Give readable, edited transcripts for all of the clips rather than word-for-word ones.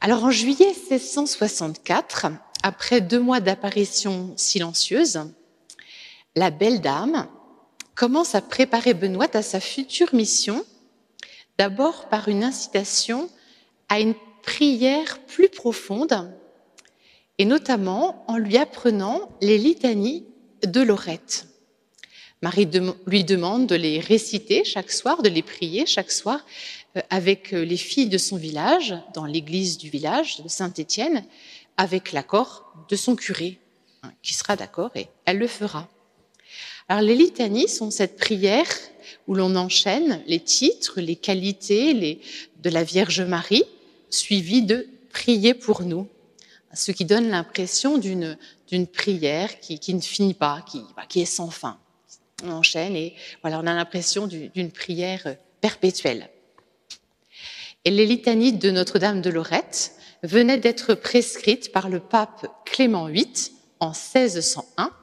Alors en juillet 1664, après 2 mois d'apparition silencieuse, la belle dame commence à préparer Benoît à sa future mission, d'abord par une incitation à une prière plus profonde, et notamment en lui apprenant les litanies de Lorette. Marie lui demande de les réciter chaque soir, de les prier chaque soir avec les filles de son village, dans l'église du village de Saint-Étienne, avec l'accord de son curé, qui sera d'accord et elle le fera. Alors les litanies sont cette prière où l'on enchaîne les titres, les qualités de la Vierge Marie, suivies de « prier pour nous », ce qui donne l'impression d'une prière qui ne finit pas, qui est sans fin. On enchaîne et voilà, on a l'impression d'une prière perpétuelle. Et les litanies de Notre-Dame de Lorette venaient d'être prescrites par le pape Clément VIII en 1601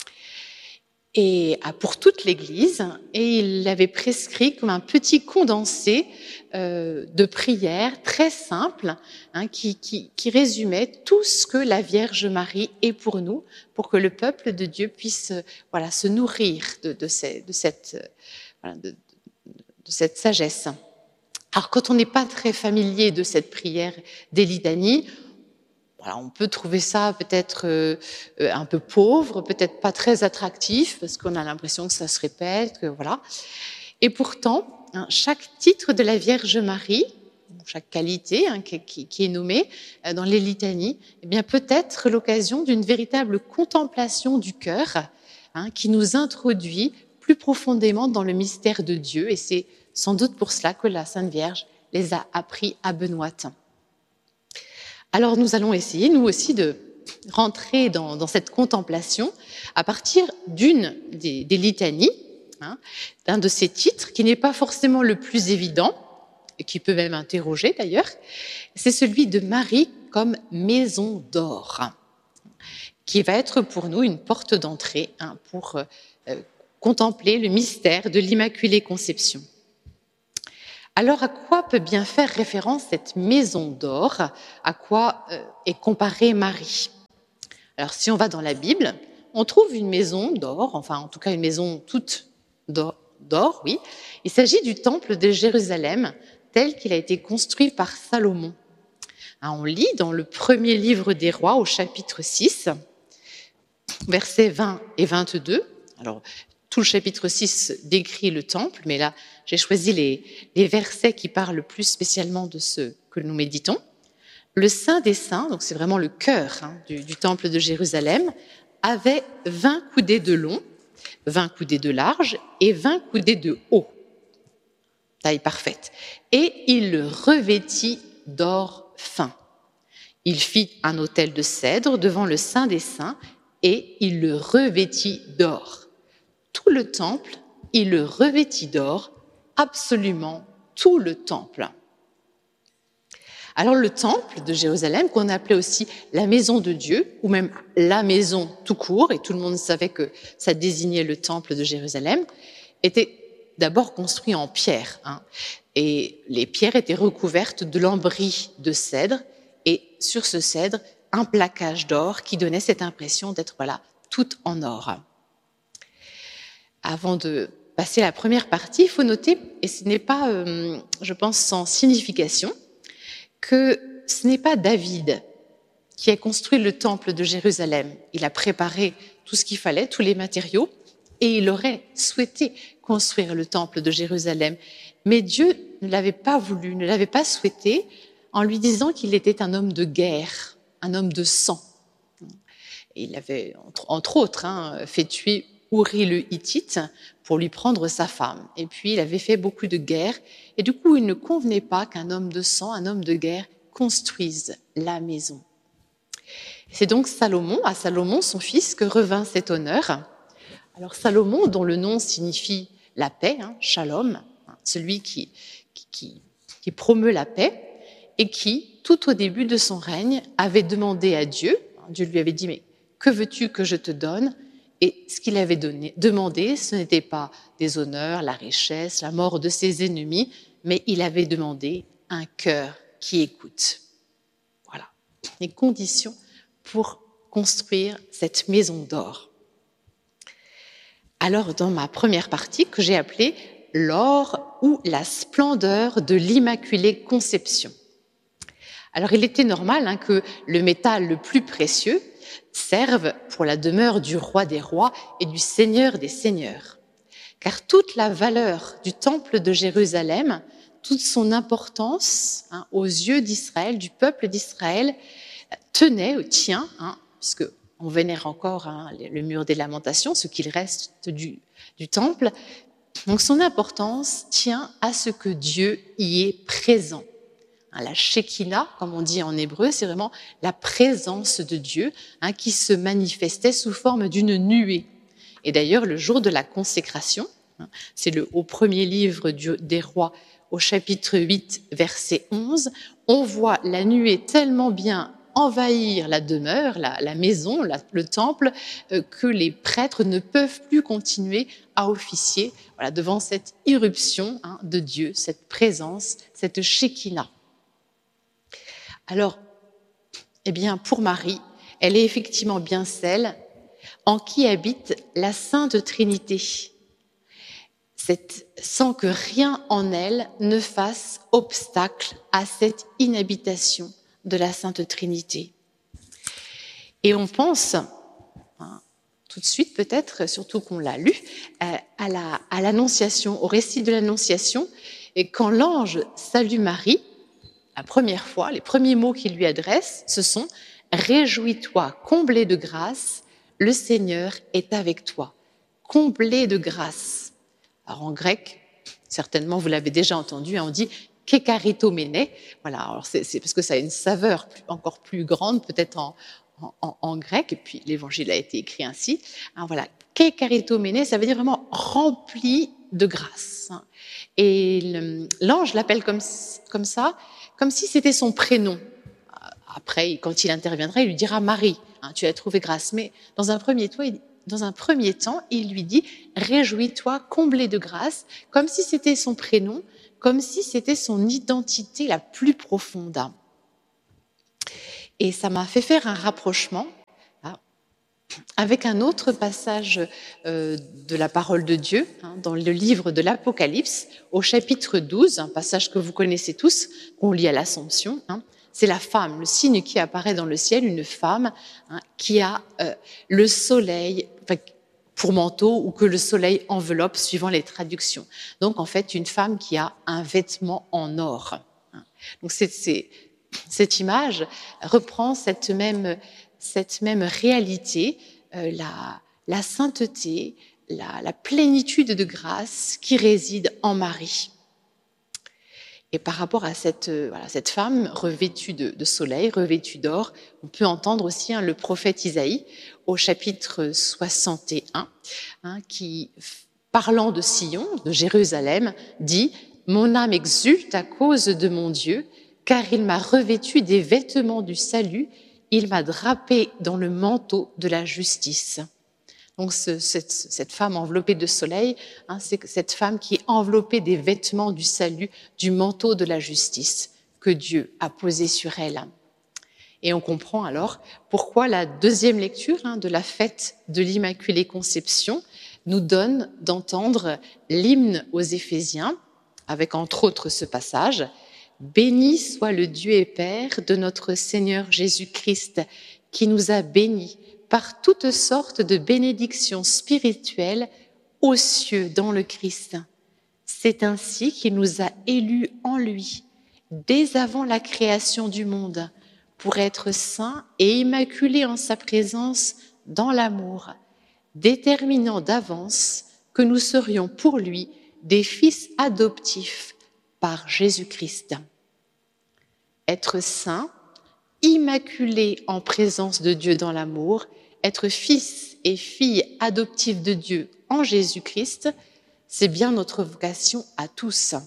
et pour toute l'Église, et il l'avait prescrit comme un petit condensé de prières très simples qui résumait tout ce que la Vierge Marie est pour nous, pour que le peuple de Dieu puisse se nourrir de cette sagesse. Alors quand on n'est pas très familier de cette prière des litanies, on peut trouver ça peut-être un peu pauvre, peut-être pas très attractif, parce qu'on a l'impression que ça se répète, voilà. Et pourtant, chaque titre de la Vierge Marie, chaque qualité qui est nommée dans les litanies, peut être l'occasion d'une véritable contemplation du cœur qui nous introduit plus profondément dans le mystère de Dieu. Et c'est sans doute pour cela que la Sainte Vierge les a appris à Benoît. Alors nous allons essayer, nous aussi, de rentrer dans cette contemplation à partir d'une des litanies, d'un de ces titres qui n'est pas forcément le plus évident, et qui peut même interroger d'ailleurs, c'est celui de Marie comme maison d'or, qui va être pour nous une porte d'entrée pour contempler le mystère de l'Immaculée Conception. Alors, à quoi peut bien faire référence cette maison d'or? À quoi est comparée Marie? Alors, si on va dans la Bible, on trouve une maison d'or, enfin, en tout cas, une maison toute d'or, oui. Il s'agit du temple de Jérusalem, tel qu'il a été construit par Salomon. On lit dans le premier livre des Rois, au chapitre 6, versets 20 et 22. Alors, tout le chapitre 6 décrit le temple, mais là, j'ai choisi les versets qui parlent plus spécialement de ce que nous méditons. Le Saint des Saints, donc c'est vraiment le cœur du temple de Jérusalem, avait 20 coudées de long, 20 coudées de large et 20 coudées de haut. Taille parfaite. Et il le revêtit d'or fin. Il fit un autel de cèdre devant le Saint des Saints et il le revêtit d'or. Tout le temple, il le revêtit d'or, absolument tout le temple. Alors le temple de Jérusalem, qu'on appelait aussi la maison de Dieu, ou même la maison tout court, et tout le monde savait que ça désignait le temple de Jérusalem, était d'abord construit en pierre. Et les pierres étaient recouvertes de lambris de cèdre, et sur ce cèdre, un plaquage d'or qui donnait cette impression d'être tout en or. Avant de passer à la première partie, il faut noter, et ce n'est pas, je pense, sans signification, que ce n'est pas David qui a construit le temple de Jérusalem. Il a préparé tout ce qu'il fallait, tous les matériaux, et il aurait souhaité construire le temple de Jérusalem. Mais Dieu ne l'avait pas voulu, ne l'avait pas souhaité, en lui disant qu'il était un homme de guerre, un homme de sang. Et il avait, entre autres, fait tuer Uri le Hittite pour lui prendre sa femme. Et puis, il avait fait beaucoup de guerres. Et du coup, il ne convenait pas qu'un homme de sang, un homme de guerre, construise la maison. C'est donc à Salomon, son fils, que revint cet honneur. Alors, Salomon, dont le nom signifie la paix, Shalom, celui qui promeut la paix, et qui, tout au début de son règne, avait demandé à Dieu, Dieu lui avait dit, mais que veux-tu que je te donne? Et ce qu'il avait demandé, ce n'était pas des honneurs, la richesse, la mort de ses ennemis, mais il avait demandé un cœur qui écoute. les conditions pour construire cette maison d'or. Alors, dans ma première partie, que j'ai appelée « L'or ou la splendeur de l'Immaculée Conception ». Alors, il était normal que le métal le plus précieux serve pour la demeure du roi des rois et du seigneur des seigneurs. Car toute la valeur du temple de Jérusalem, toute son importance aux yeux d'Israël, du peuple d'Israël, tient, puisque on vénère encore le mur des lamentations, ce qu'il reste du temple. Donc son importance tient à ce que Dieu y est présent. La Shekinah, comme on dit en hébreu, c'est vraiment la présence de Dieu qui se manifestait sous forme d'une nuée. Et d'ailleurs, le jour de la consécration, c'est au premier livre des rois, au chapitre 8, verset 11, on voit la nuée tellement bien envahir la demeure, la maison, le temple, que les prêtres ne peuvent plus continuer à officier devant cette irruption de Dieu, cette présence, cette Shekinah. Alors, pour Marie, elle est effectivement bien celle en qui habite la Sainte Trinité, sans que rien en elle ne fasse obstacle à cette inhabitation de la Sainte Trinité. Et on pense, tout de suite peut-être, surtout qu'on l'a lu, à l'Annonciation, au récit de l'Annonciation, et quand l'ange salue Marie, la première fois, les premiers mots qu'il lui adresse, ce sont « Réjouis-toi, comblée de grâce, le Seigneur est avec toi. » Comblée de grâce. Alors en grec, certainement vous l'avez déjà entendu, on dit « Kekaritoméné ». Voilà, alors c'est parce que ça a une saveur encore plus grande, peut-être en grec, et puis l'évangile a été écrit ainsi. Voilà, Kekaritoméné, ça veut dire vraiment rempli de grâce. Et l'ange l'appelle comme ça, comme si c'était son prénom. Après, quand il interviendra, il lui dira Marie, tu as trouvé grâce. Mais dans un premier temps, il lui dit réjouis-toi, comblée de grâce, comme si c'était son prénom, comme si c'était son identité la plus profonde. Et ça m'a fait faire un rapprochement avec un autre passage de la parole de Dieu, dans le livre de l'Apocalypse, au chapitre 12, un passage que vous connaissez tous, qu'on lit à l'Assomption. C'est la femme, le signe qui apparaît dans le ciel, une femme qui a le soleil pour manteau ou que le soleil enveloppe suivant les traductions. Donc en fait, une femme qui a un vêtement en or. Donc cette image reprend cette même réalité, la sainteté, la plénitude de grâce qui réside en Marie. Et par rapport à cette femme revêtue de soleil, revêtue d'or, on peut entendre aussi le prophète Isaïe au chapitre 61, qui, parlant de Sion, de Jérusalem, dit « Mon âme exulte à cause de mon Dieu, car il m'a revêtue des vêtements du salut, il m'a drapée dans le manteau de la justice. » Donc cette femme enveloppée de soleil, c'est cette femme qui est enveloppée des vêtements du salut, du manteau de la justice que Dieu a posé sur elle. Et on comprend alors pourquoi la deuxième lecture de la fête de l'Immaculée Conception nous donne d'entendre l'hymne aux Éphésiens, avec entre autres ce passage « Béni soit le Dieu et Père de notre Seigneur Jésus-Christ, qui nous a bénis par toutes sortes de bénédictions spirituelles aux cieux dans le Christ. C'est ainsi qu'il nous a élus en lui, dès avant la création du monde, pour être saints et immaculés en sa présence dans l'amour, déterminant d'avance que nous serions pour lui des fils adoptifs par Jésus-Christ. » Être saint, immaculé en présence de Dieu dans l'amour, être fils et fille adoptifs de Dieu en Jésus-Christ, c'est bien notre vocation à tous.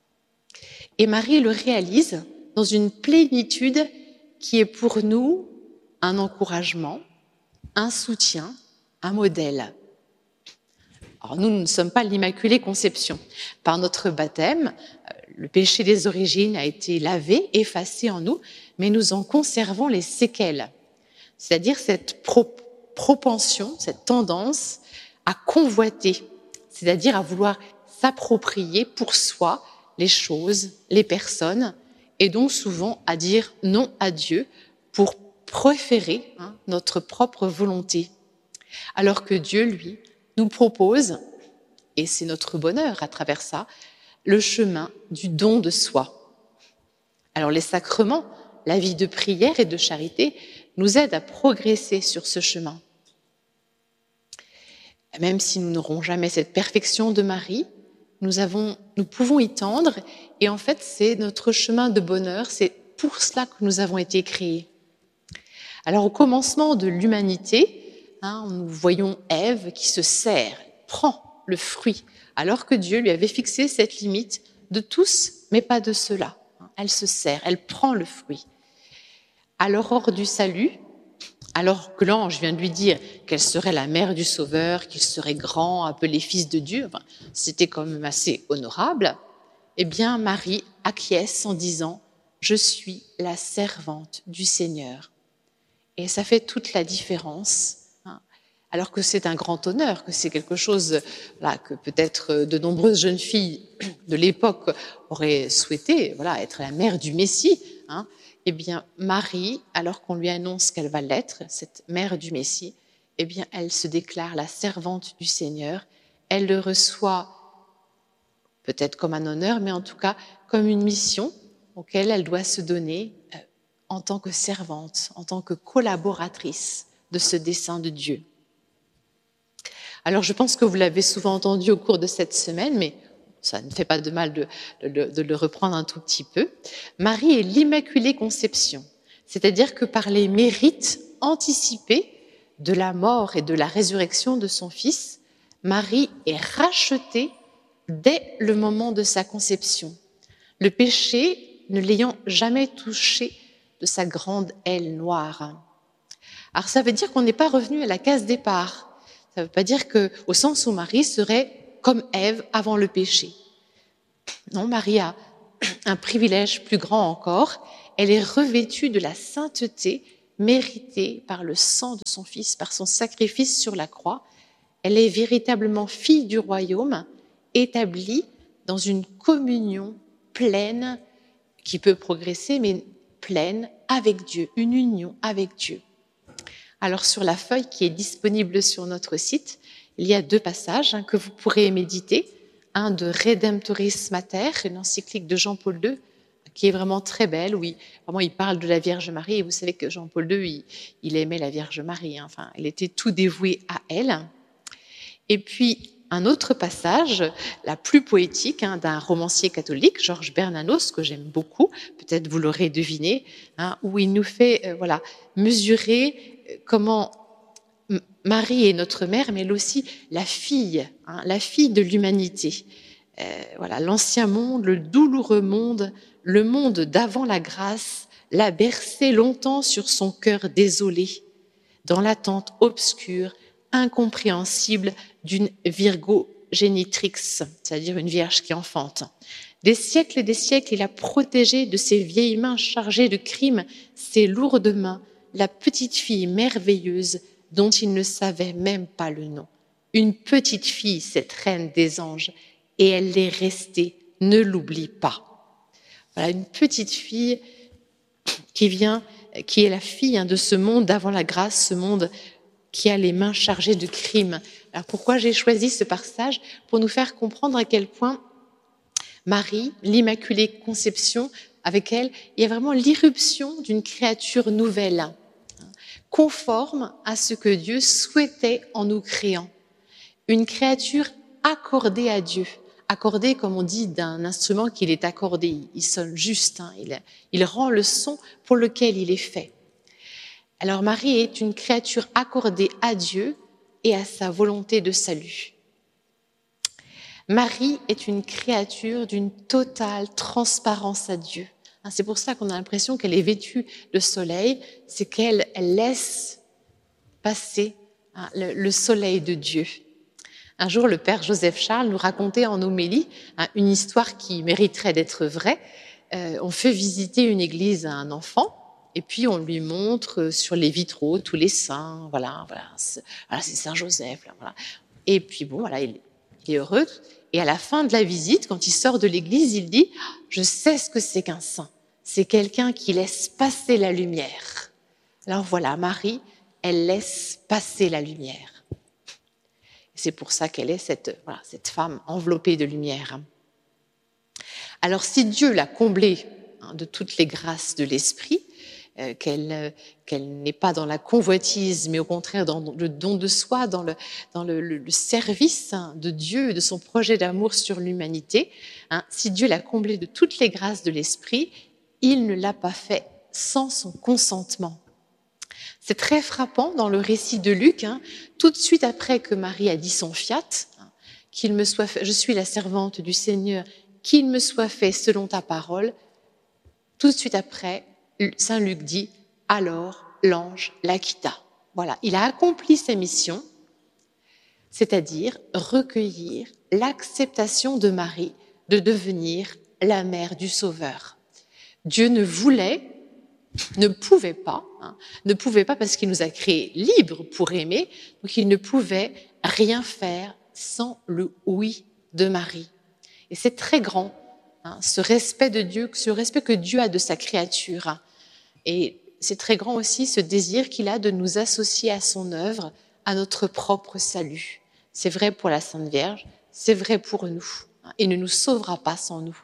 Et Marie le réalise dans une plénitude qui est pour nous un encouragement, un soutien, un modèle. Alors nous ne sommes pas l'Immaculée Conception. Par notre baptême, le péché des origines a été lavé, effacé en nous, mais nous en conservons les séquelles. C'est-à-dire cette propension, cette tendance à convoiter, c'est-à-dire à vouloir s'approprier pour soi les choses, les personnes, et donc souvent à dire non à Dieu pour préférer notre propre volonté. Alors que Dieu, lui, nous propose, et c'est notre bonheur à travers ça, le chemin du don de soi. Alors les sacrements, la vie de prière et de charité nous aident à progresser sur ce chemin. Même si nous n'aurons jamais cette perfection de Marie, nous pouvons y tendre, et en fait c'est notre chemin de bonheur, c'est pour cela que nous avons été créés. Alors au commencement de l'humanité, nous voyons Ève qui se sert, prend le fruit, alors que Dieu lui avait fixé cette limite de tous, mais pas de ceux-là. Elle se sert, elle prend le fruit. À l'aurore du salut, alors que l'ange vient de lui dire qu'elle serait la mère du Sauveur, qu'il serait grand, appelé fils de Dieu, c'était quand même assez honorable, eh bien Marie acquiesce en disant « Je suis la servante du Seigneur ». Et ça fait toute la différence, alors que c'est un grand honneur, que c'est quelque chose que peut-être de nombreuses jeunes filles de l'époque auraient souhaité, être la mère du Messie. Eh bien, Marie, alors qu'on lui annonce qu'elle va l'être, cette mère du Messie, eh bien, elle se déclare la servante du Seigneur. Elle le reçoit peut-être comme un honneur, mais en tout cas comme une mission auquel elle doit se donner en tant que servante, en tant que collaboratrice de ce dessein de Dieu. Alors, je pense que vous l'avez souvent entendu au cours de cette semaine, mais ça ne fait pas de mal de le reprendre un tout petit peu. Marie est l'Immaculée Conception, c'est-à-dire que par les mérites anticipés de la mort et de la résurrection de son Fils, Marie est rachetée dès le moment de sa conception, le péché ne l'ayant jamais touchée de sa grande aile noire. Alors ça veut dire qu'on n'est pas revenu à la case départ. Ça ne veut pas dire au sens où Marie serait comme Ève avant le péché. Non, Marie a un privilège plus grand encore. Elle est revêtue de la sainteté méritée par le sang de son Fils, par son sacrifice sur la croix. Elle est véritablement fille du royaume, établie dans une communion pleine, qui peut progresser, mais pleine avec Dieu, une union avec Dieu. Alors sur la feuille qui est disponible sur notre site, il y a 2 passages que vous pourrez méditer. Un de Redemptoris Mater, une encyclique de Jean-Paul II, qui est vraiment très belle, où il parle de la Vierge Marie. Et vous savez que Jean-Paul II, il aimait la Vierge Marie, il était tout dévoué à elle. Et puis un autre passage, la plus poétique, d'un romancier catholique, Georges Bernanos, que j'aime beaucoup, peut-être vous l'aurez deviné, où il nous fait mesurer comment Marie est notre mère, mais elle aussi la fille de l'humanité. L'ancien monde, le douloureux monde, le monde d'avant la grâce, l'a bercé longtemps sur son cœur désolé, dans l'attente obscure, incompréhensible d'une Virgo génitrix, c'est-à-dire une vierge qui enfante. Des siècles et des siècles, il a protégé de ses vieilles mains chargées de crimes, ses lourdes mains, la petite fille merveilleuse dont il ne savait même pas le nom. Une petite fille, cette reine des anges, et elle l'est restée, ne l'oublie pas. Voilà, une petite fille qui est la fille de ce monde d'avant la grâce, ce monde qui a les mains chargées de crimes. Alors pourquoi j'ai choisi ce passage? Pour nous faire comprendre à quel point Marie, l'Immaculée Conception, avec elle, il y a vraiment l'irruption d'une créature nouvelle, conforme à ce que Dieu souhaitait en nous créant. Une créature accordée à Dieu, accordée, comme on dit, d'un instrument qu'il est accordé. Il sonne juste, il rend le son pour lequel il est fait. Alors Marie est une créature accordée à Dieu et à sa volonté de salut. Marie est une créature d'une totale transparence à Dieu. C'est pour ça qu'on a l'impression qu'elle est vêtue de soleil, c'est qu'elle laisse passer le soleil de Dieu. Un jour, le père Joseph Charles nous racontait en homélie une histoire qui mériterait d'être vraie. On fait visiter une église à un enfant et puis on lui montre sur les vitraux tous les saints. Voilà, c'est Saint Joseph. Là, voilà. Et puis bon, voilà, il est heureux. Et à la fin de la visite, quand il sort de l'église, il dit « Je sais ce que c'est qu'un saint. C'est quelqu'un qui laisse passer la lumière. » Alors voilà, Marie, elle laisse passer la lumière. C'est pour ça qu'elle est cette femme enveloppée de lumière. Alors si Dieu l'a comblée de toutes les grâces de l'esprit, qu'elle n'est pas dans la convoitise, mais au contraire dans le don de soi, dans le service de Dieu et de son projet d'amour sur l'humanité, si Dieu l'a comblée de toutes les grâces de l'esprit, il ne l'a pas fait sans son consentement. C'est très frappant dans le récit de Luc, tout de suite après que Marie a dit son fiat, qu'il me soit fait, je suis la servante du Seigneur, qu'il me soit fait selon ta parole. Tout de suite après, Saint Luc dit, alors l'ange la quitta. Voilà, il a accompli sa mission, c'est-à-dire recueillir l'acceptation de Marie de devenir la mère du Sauveur. Dieu ne pouvait pas parce qu'il nous a créés libres pour aimer, donc il ne pouvait rien faire sans le oui de Marie. Et c'est très grand, ce respect de Dieu, ce respect que Dieu a de sa créature. Et c'est très grand aussi ce désir qu'il a de nous associer à son œuvre, à notre propre salut. C'est vrai pour la Sainte Vierge, c'est vrai pour nous. Il ne nous sauvera pas sans nous.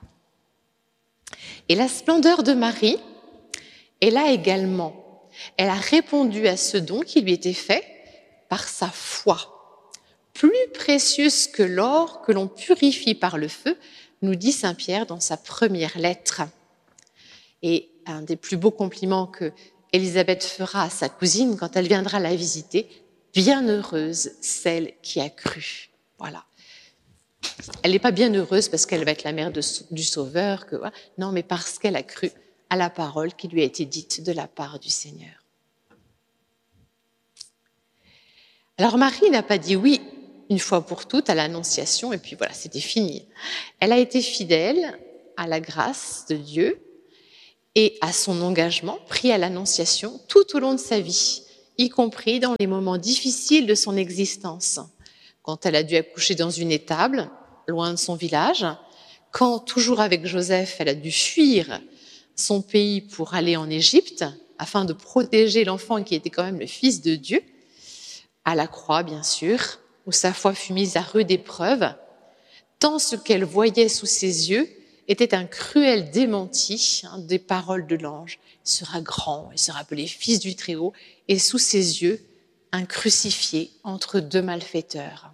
Et la splendeur de Marie, elle a également, elle a répondu à ce don qui lui était fait par sa foi. Plus précieuse que l'or que l'on purifie par le feu, nous dit Saint Pierre dans sa première lettre. Et un des plus beaux compliments que Élisabeth fera à sa cousine quand elle viendra la visiter, bienheureuse celle qui a cru. Voilà. Elle n'est pas bienheureuse parce qu'elle va être la mère du Sauveur, non, mais parce qu'elle a cru à la parole qui lui a été dite de la part du Seigneur. Alors Marie n'a pas dit oui une fois pour toutes à l'Annonciation et puis voilà, c'était fini. Elle a été fidèle à la grâce de Dieu et à son engagement pris à l'Annonciation tout au long de sa vie, y compris dans les moments difficiles de son existence. Quand elle a dû accoucher dans une étable, loin de son village, quand, toujours avec Joseph, elle a dû fuir son pays pour aller en Égypte, afin de protéger l'enfant qui était quand même le Fils de Dieu, à la croix, bien sûr, où sa foi fut mise à rude épreuve, tant ce qu'elle voyait sous ses yeux était un cruel démenti des paroles de l'ange. Il sera grand, il sera appelé Fils du Très-Haut, et sous ses yeux, un crucifié entre deux malfaiteurs.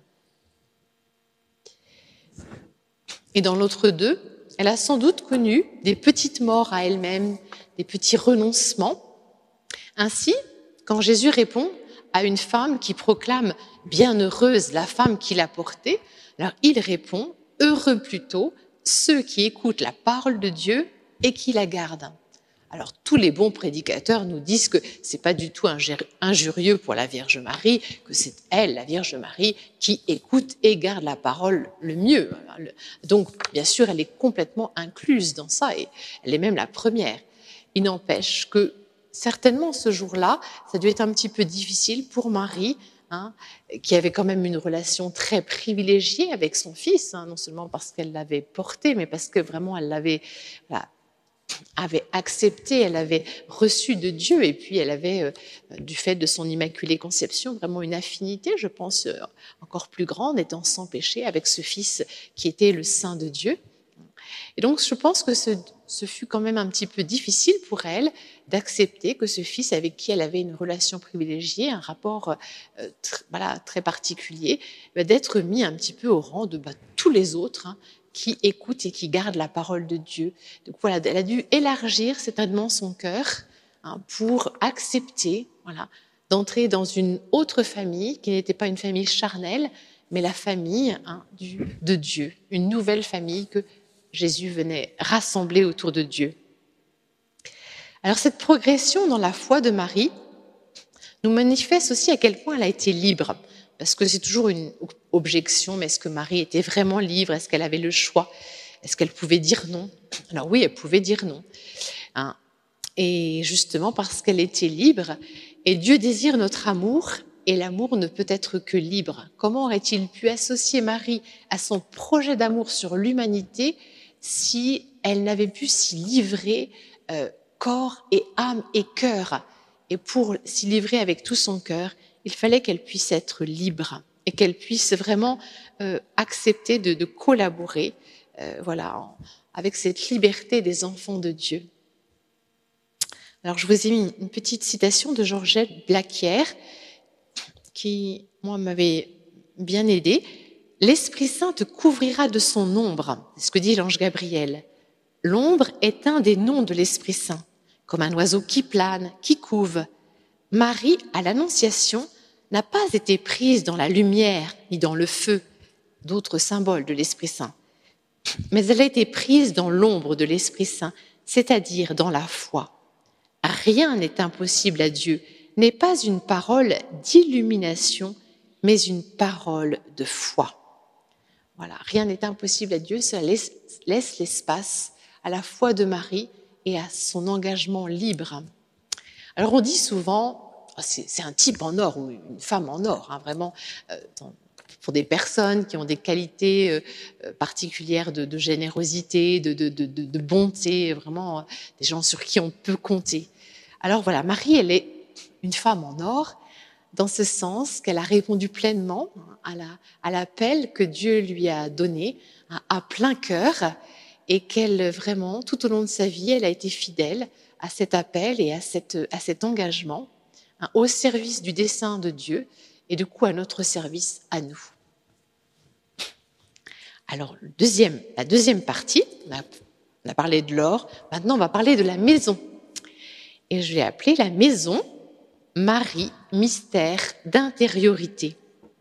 Et dans l'autre deux, elle a sans doute connu des petites morts à elle-même, des petits renoncements. Ainsi, quand Jésus répond à une femme qui proclame « Bienheureuse la femme qui l'a portée », alors il répond « Heureux plutôt ceux qui écoutent la parole de Dieu et qui la gardent ». Alors tous les bons prédicateurs nous disent que c'est pas du tout injurieux pour la Vierge Marie, que c'est elle, la Vierge Marie, qui écoute et garde la parole le mieux. Donc bien sûr, elle est complètement incluse dans ça et elle est même la première. Il n'empêche que certainement ce jour-là, ça a dû être un petit peu difficile pour Marie, qui avait quand même une relation très privilégiée avec son fils, non seulement parce qu'elle l'avait porté, mais parce que vraiment elle l'avait accepté, elle avait reçu de Dieu et puis elle avait, du fait de son immaculée conception, vraiment une affinité, je pense, encore plus grande, étant sans péché avec ce fils qui était le Saint de Dieu. Et donc je pense que ce fut quand même un petit peu difficile pour elle d'accepter que ce fils avec qui elle avait une relation privilégiée, un rapport très particulier, d'être mis un petit peu au rang de tous les autres, qui écoutent et qui gardent la parole de Dieu. Donc voilà, elle a dû élargir certainement son cœur pour accepter d'entrer dans une autre famille qui n'était pas une famille charnelle, mais la famille de Dieu, une nouvelle famille que Jésus venait rassembler autour de Dieu. Alors cette progression dans la foi de Marie nous manifeste aussi à quel point elle a été libre. parce que c'est toujours une objection, mais est-ce que Marie était vraiment libre? Est-ce qu'elle avait le choix? Est-ce qu'elle pouvait dire non? Alors oui, elle pouvait dire non, hein. Et justement parce qu'elle était libre, et Dieu désire notre amour, et l'amour ne peut être que libre. Comment aurait-il pu associer Marie à son projet d'amour sur l'humanité si elle n'avait pu s'y livrer corps et âme et cœur? Et pour s'y livrer avec tout son cœur, il fallait qu'elle puisse être libre et qu'elle puisse vraiment accepter de collaborer avec cette liberté des enfants de Dieu. Alors, je vous ai mis une petite citation de Georgette Blaquière qui, moi, m'avait bien aidée. « L'Esprit Saint te couvrira de son ombre », c'est ce que dit l'ange Gabriel. L'ombre est un des noms de l'Esprit Saint, comme un oiseau qui plane, qui couve. Marie, à l'Annonciation, n'a pas été prise dans la lumière ni dans le feu, d'autres symboles de l'Esprit Saint, mais elle a été prise dans l'ombre de l'Esprit Saint, c'est-à-dire dans la foi. Rien n'est impossible à Dieu, n'est pas une parole d'illumination, mais une parole de foi. Voilà, rien n'est impossible à Dieu, ça laisse l'espace à la foi de Marie et à son engagement libre. Alors on dit souvent, c'est un type en or ou une femme en or, hein, vraiment, pour des personnes qui ont des qualités particulières de générosité, de bonté, vraiment des gens sur qui on peut compter. Alors voilà, Marie, elle est une femme en or, dans ce sens qu'elle a répondu pleinement à l'appel que Dieu lui a donné, à plein cœur, et qu'elle vraiment, tout au long de sa vie, elle a été fidèle à cet appel et à cet engagement, au service du dessein de Dieu et du coup à notre service à nous. Alors, la deuxième partie, on a parlé de l'or, maintenant on va parler de la maison. Et je l'ai appelée la maison Marie, mystère d'intériorité.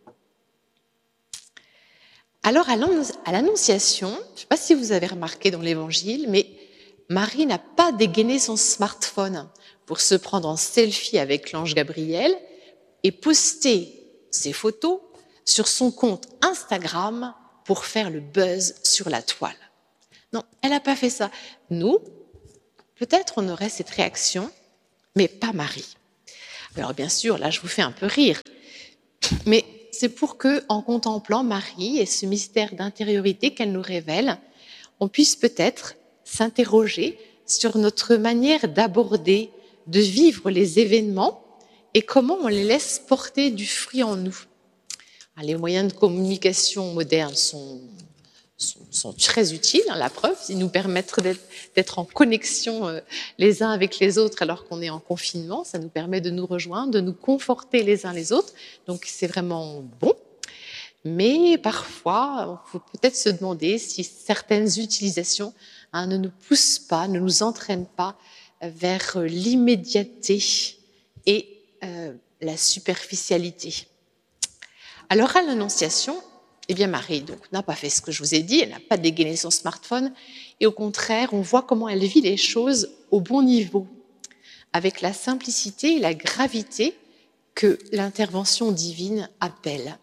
Alors, à l'Annonciation, je ne sais pas si vous avez remarqué dans l'Évangile, mais Marie n'a pas dégainé son smartphone pour se prendre en selfie avec l'ange Gabriel et poster ses photos sur son compte Instagram pour faire le buzz sur la toile. Non, elle n'a pas fait ça. Nous, peut-être on aurait cette réaction, mais pas Marie. Alors bien sûr, là je vous fais un peu rire, mais c'est pour que, en contemplant Marie et ce mystère d'intériorité qu'elle nous révèle, on puisse peut-être s'interroger sur notre manière d'aborder, de vivre les événements et comment on les laisse porter du fruit en nous. Les moyens de communication modernes sont très utiles, la preuve, ils nous permettent d'être en connexion les uns avec les autres alors qu'on est en confinement, ça nous permet de nous rejoindre, de nous conforter les uns les autres, donc c'est vraiment bon. Mais parfois, il faut peut-être se demander si certaines utilisations ne nous poussent pas, ne nous entraînent pas vers l'immédiateté et la superficialité. Alors à l'Annonciation, eh bien Marie n'a pas fait ce que je vous ai dit, elle n'a pas dégainé son smartphone, et au contraire, on voit comment elle vit les choses au bon niveau, avec la simplicité et la gravité que l'intervention divine appelle.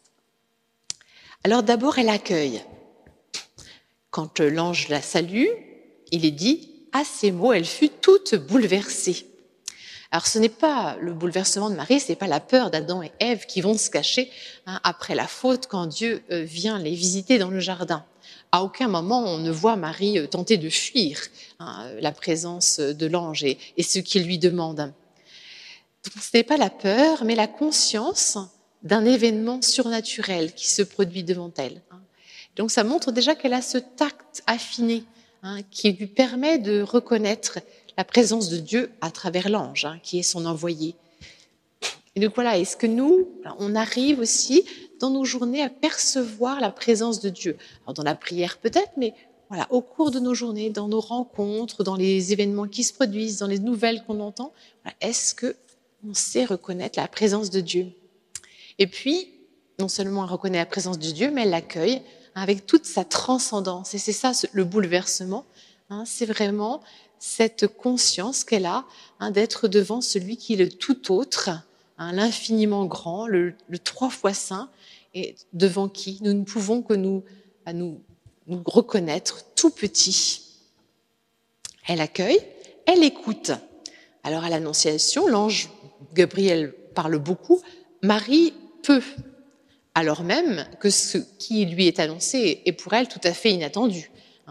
Alors d'abord, elle accueille. Quand l'ange la salue, il est dit, à ces mots, elle fut toute bouleversée. Alors ce n'est pas le bouleversement de Marie, ce n'est pas la peur d'Adam et Ève qui vont se cacher après la faute quand Dieu vient les visiter dans le jardin. À aucun moment on ne voit Marie tenter de fuir la présence de l'ange et ce qu'il lui demande. Donc, ce n'est pas la peur, mais la conscience d'un événement surnaturel qui se produit devant elle. Donc ça montre déjà qu'elle a ce tact affiné qui lui permet de reconnaître la présence de Dieu à travers l'ange, qui est son envoyé. Et donc voilà, est-ce que nous, on arrive aussi dans nos journées à percevoir la présence de Dieu? Alors dans la prière peut-être, mais voilà, au cours de nos journées, dans nos rencontres, dans les événements qui se produisent, dans les nouvelles qu'on entend, est-ce qu'on sait reconnaître la présence de Dieu? Et puis, non seulement elle reconnaît la présence de Dieu, mais elle l'accueille avec toute sa transcendance. Et c'est ça le bouleversement, c'est vraiment cette conscience qu'elle a d'être devant celui qui est le tout autre, hein, l'infiniment grand, le 3 fois saint, et devant qui nous ne pouvons que nous reconnaître tout petits. Elle accueille, elle écoute. Alors à l'Annonciation, l'ange Gabriel parle beaucoup, Marie peu, alors même que ce qui lui est annoncé est pour elle tout à fait inattendu.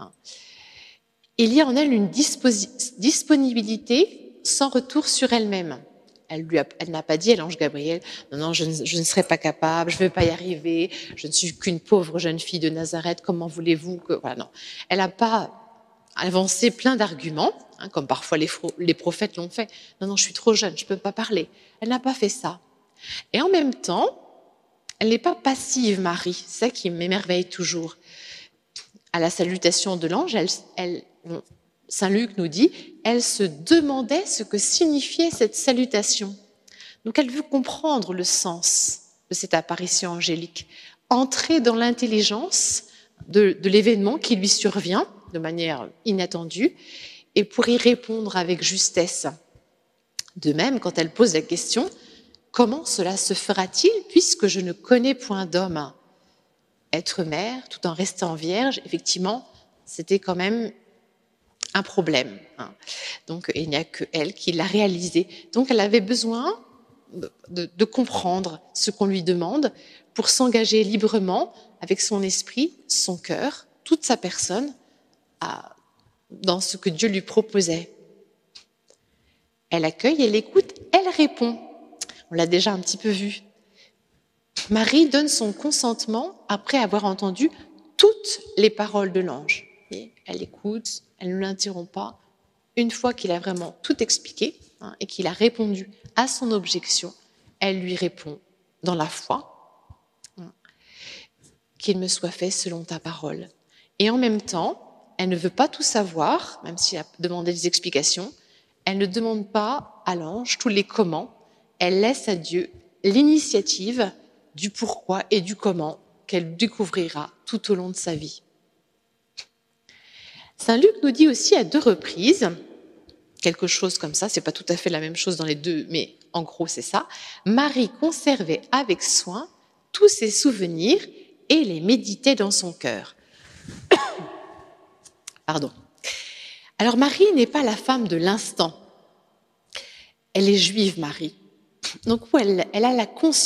Il y a en elle une disponibilité sans retour sur elle-même. Elle n'a pas dit à l'ange Gabriel, non, je ne serai pas capable, je ne vais pas y arriver, je ne suis qu'une pauvre jeune fille de Nazareth, comment voulez-vous que... Voilà, non. Elle n'a pas avancé plein d'arguments, hein, comme parfois les prophètes l'ont fait. Non, je suis trop jeune, je ne peux pas parler. Elle n'a pas fait ça. Et en même temps, elle n'est pas passive, Marie. C'est ça qui m'émerveille toujours. À la salutation de l'ange, Saint Luc nous dit, elle se demandait ce que signifiait cette salutation. Donc elle veut comprendre le sens de cette apparition angélique, entrer dans l'intelligence de l'événement qui lui survient de manière inattendue et pour y répondre avec justesse. De même, quand elle pose la question, comment cela se fera-t-il puisque je ne connais point d'homme ? Être mère tout en restant vierge, effectivement, c'était quand même un problème. Donc, il n'y a que elle qui l'a réalisé. Donc, elle avait besoin de comprendre ce qu'on lui demande pour s'engager librement avec son esprit, son cœur, toute sa personne, dans ce que Dieu lui proposait. Elle accueille, elle écoute, elle répond. On l'a déjà un petit peu vu. Marie donne son consentement après avoir entendu toutes les paroles de l'ange. Elle écoute, elle ne l'interrompt pas. Une fois qu'il a vraiment tout expliqué et qu'il a répondu à son objection, elle lui répond dans la foi, qu'il me soit fait selon ta parole. Et en même temps, elle ne veut pas tout savoir, même si elle a demandé des explications. Elle ne demande pas à l'ange tous les comment. Elle laisse à Dieu l'initiative du pourquoi et du comment qu'elle découvrira tout au long de sa vie. Saint Luc nous dit aussi à 2 reprises, quelque chose comme ça, c'est pas tout à fait la même chose dans les deux, mais en gros c'est ça, Marie conservait avec soin tous ses souvenirs et les méditait dans son cœur. Pardon. Alors Marie n'est pas la femme de l'instant. Elle est juive, Marie. Donc elle a la conscience